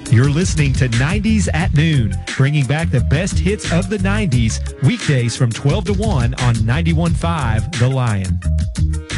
You're listening to 90s at Noon, bringing back the best hits of the 90s, weekdays from 12 to 1 on 91.5 The Lion.